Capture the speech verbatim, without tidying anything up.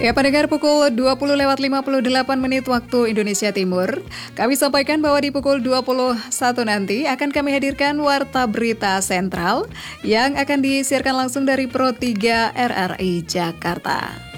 Ya, pendengar, pukul dua puluh lewat lima puluh delapan menit waktu Indonesia Timur. Kami sampaikan bahwa di pukul dua puluh satu nanti akan kami hadirkan Warta Berita Sentral yang akan disiarkan langsung dari Pro tiga R R I Jakarta.